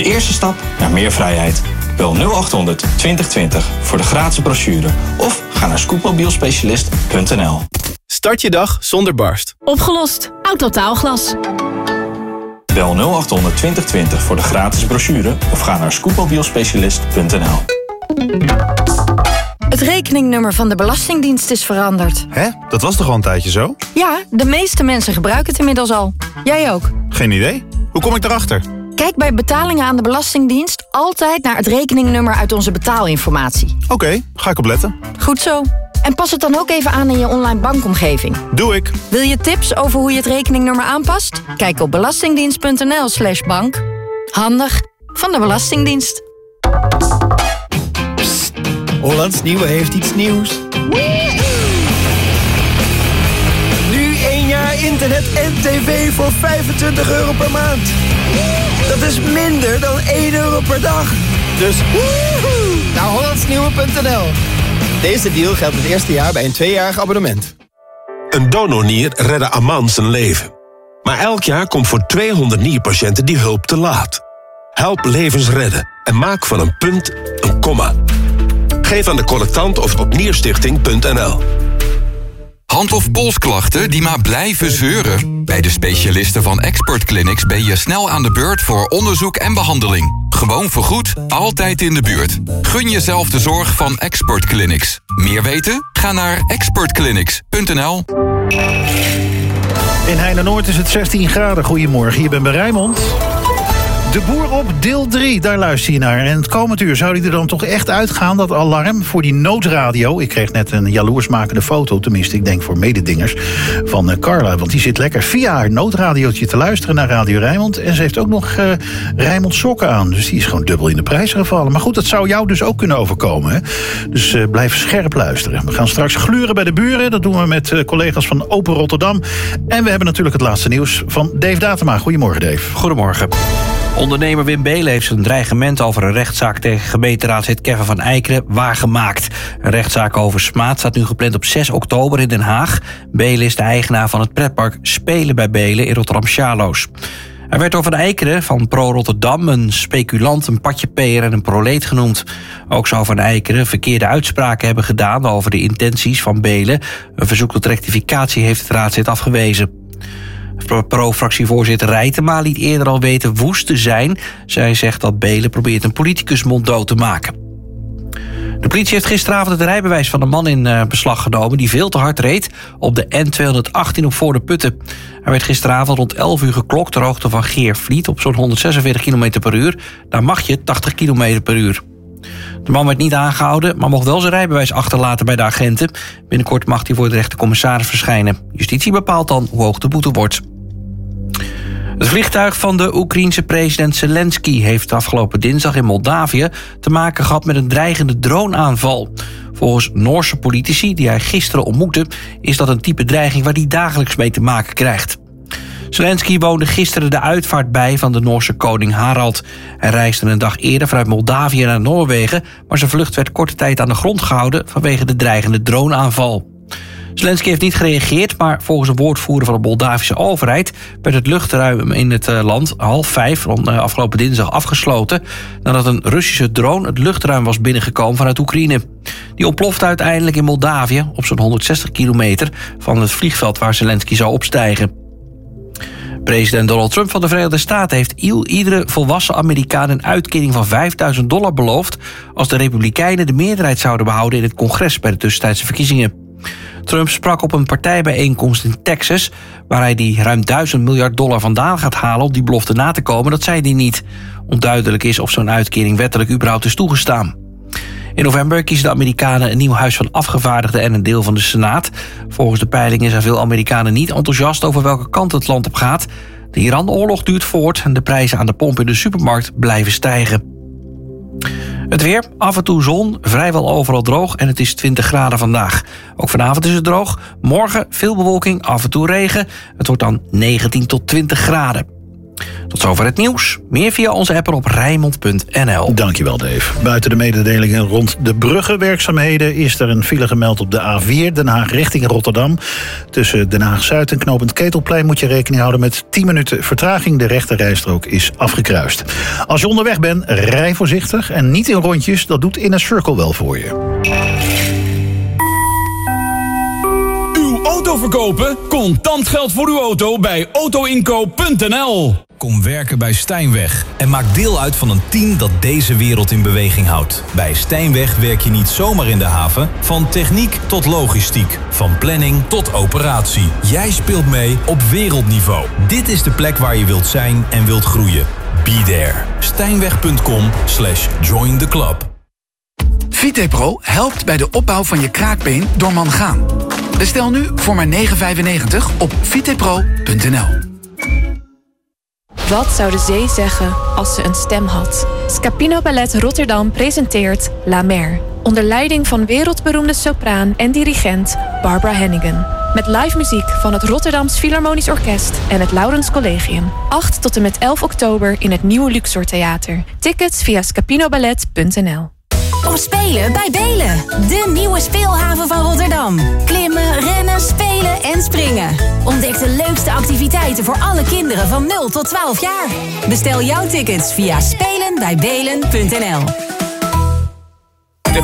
De eerste stap naar meer vrijheid. Bel 0800 2020 voor de gratis brochure of ga naar scootmobielspecialist.nl. Start je dag zonder barst. Opgelost. Autotaalglas. Bel 0800 2020 voor de gratis brochure of ga naar scootmobielspecialist.nl. Het rekeningnummer van de Belastingdienst is veranderd. Hè? Dat was toch al een tijdje zo? Ja, de meeste mensen gebruiken het inmiddels al. Jij ook. Geen idee. Hoe kom ik erachter? Kijk bij betalingen aan de Belastingdienst altijd naar het rekeningnummer uit onze betaalinformatie. Oké, ga ik opletten. Goed zo. En pas het dan ook even aan in je online bankomgeving. Doe ik. Wil je tips over hoe je het rekeningnummer aanpast? Kijk op belastingdienst.nl/bank. Handig van de Belastingdienst. Psst, Hollands Nieuwe heeft iets nieuws. Nu 1 jaar internet en tv voor €25 per maand. Dat is minder dan €1 per dag. Dus naar hollandsnieuwe.nl. Deze deal geldt het eerste jaar bij een 2-jarig abonnement. Een donornier redde Aman zijn leven. Maar elk jaar komt voor 200 nierpatiënten die hulp te laat. Help levens redden en maak van een punt een komma. Geef aan de collectant of op nierstichting.nl. Hand- of polsklachten die maar blijven zeuren? Bij de specialisten van Expert Clinics ben je snel aan de beurt voor onderzoek en behandeling. Gewoon vergoed, altijd in de buurt. Gun jezelf de zorg van Expert Clinics. Meer weten? Ga naar expertclinics.nl. In Heine-Noord is het 16 graden. Goedemorgen, je bent bij Rijnmond. De Boer op deel 3, daar luister je naar. En het komend uur zou die er dan toch echt uitgaan, dat alarm voor die noodradio. Ik kreeg net een jaloersmakende foto, tenminste, ik denk voor mededingers, van Carla. Want die zit lekker via haar noodradiootje te luisteren naar Radio Rijnmond. En ze heeft ook nog Rijnmond sokken aan. Dus die is gewoon dubbel in de prijs gevallen. Maar goed, dat zou jou dus ook kunnen overkomen. Hè? Dus blijf scherp luisteren. We gaan straks gluren bij de buren. Dat doen we met collega's van Open Rotterdam. En we hebben natuurlijk het laatste nieuws van Dave Datema. Goedemorgen, Dave. Goedemorgen. Ondernemer Wim Beelen heeft zijn dreigement over een rechtszaak tegen gemeenteraadslid Kevin van Eijkeren waargemaakt. Een rechtszaak over smaad staat nu gepland op 6 oktober in Den Haag. Beelen is de eigenaar van het pretpark Spelen bij Beelen in Rotterdam-Sjaloos. Hij werd door Van Eijkeren van Pro Rotterdam een speculant, een patjepeer en een proleet genoemd. Ook zou Van Eijkeren verkeerde uitspraken hebben gedaan over de intenties van Beelen. Een verzoek tot rectificatie heeft het raadslid afgewezen. Pro-fractievoorzitter Rijtema liet eerder al weten woest te zijn. Zij zegt dat Beelen probeert een politicus monddood te maken. De politie heeft gisteravond het rijbewijs van een man in beslag genomen die veel te hard reed op de N218 op Voor de Putten. Hij werd gisteravond rond 11 uur geklokt ter hoogte van Geervliet op zo'n 146 km per uur. Daar mag je 80 km per uur. De man werd niet aangehouden, maar mocht wel zijn rijbewijs achterlaten bij de agenten. Binnenkort mag hij voor de rechtercommissaris verschijnen. Justitie bepaalt dan hoe hoog de boete wordt. Het vliegtuig van de Oekraïense president Zelensky heeft afgelopen dinsdag in Moldavië te maken gehad met een dreigende droneaanval. Volgens Noorse politici die hij gisteren ontmoette, is dat een type dreiging waar hij dagelijks mee te maken krijgt. Zelensky woonde gisteren de uitvaart bij van de Noorse koning Harald. Hij reisde een dag eerder vanuit Moldavië naar Noorwegen, maar zijn vlucht werd korte tijd aan de grond gehouden vanwege de dreigende droneaanval. Zelensky heeft niet gereageerd, maar volgens een woordvoerder van de Moldavische overheid werd het luchtruim in het land 4:30 afgelopen dinsdag afgesloten nadat een Russische drone het luchtruim was binnengekomen vanuit Oekraïne. Die ontplofte uiteindelijk in Moldavië op zo'n 160 kilometer van het vliegveld waar Zelensky zou opstijgen. President Donald Trump van de Verenigde Staten heeft iedere volwassen Amerikaan een uitkering van $5.000 beloofd als de Republikeinen de meerderheid zouden behouden in het congres bij de tussentijdse verkiezingen. Trump sprak op een partijbijeenkomst in Texas, waar hij die ruim $1.000 miljard vandaan gaat halen om die belofte na te komen. Dat zei hij niet. Onduidelijk is of zo'n uitkering wettelijk überhaupt is toegestaan. In november kiezen de Amerikanen een nieuw huis van afgevaardigden en een deel van de Senaat. Volgens de peilingen zijn veel Amerikanen niet enthousiast over welke kant het land op gaat. De Iran-oorlog duurt voort en de prijzen aan de pomp in de supermarkt blijven stijgen. Het weer, af en toe zon, vrijwel overal droog en het is 20 graden vandaag. Ook vanavond is het droog, morgen veel bewolking, af en toe regen. Het wordt dan 19 tot 20 graden. Tot zover het nieuws. Meer via onze app op Rijnmond.nl. Dankjewel, Dave. Buiten de mededelingen rond de bruggenwerkzaamheden is er een file gemeld op de A4 Den Haag richting Rotterdam. Tussen Den Haag-Zuid en knooppunt Ketelplein moet je rekening houden met 10 minuten vertraging. De rechterrijstrook is afgekruist. Als je onderweg bent, rij voorzichtig en niet in rondjes. Dat doet Inner Circle wel voor je. Auto verkopen? Contant geld voor uw auto bij autoinkoop.nl. Kom werken bij Stijnweg en maak deel uit van een team dat deze wereld in beweging houdt. Bij Stijnweg werk je niet zomaar in de haven, van techniek tot logistiek, van planning tot operatie. Jij speelt mee op wereldniveau. Dit is de plek waar je wilt zijn en wilt groeien. Be there. Stijnweg.com/join the club. VitePro helpt bij de opbouw van je kraakbeen door mangaan. Bestel nu voor maar €9,95 op vitepro.nl. Wat zou de zee zeggen als ze een stem had? Scapino Ballet Rotterdam presenteert La Mer. Onder leiding van wereldberoemde sopraan en dirigent Barbara Hannigan. Met live muziek van het Rotterdams Philharmonisch Orkest en het Laurens Collegium. 8 tot en met 11 oktober in het Nieuwe Luxor Theater. Tickets via scapinoballet.nl. Kom spelen bij Belen, de nieuwe speelhaven van Rotterdam. Klimmen, rennen, spelen en springen. Ontdek de leukste activiteiten voor alle kinderen van 0 tot 12 jaar. Bestel jouw tickets via spelenbijbelen.nl.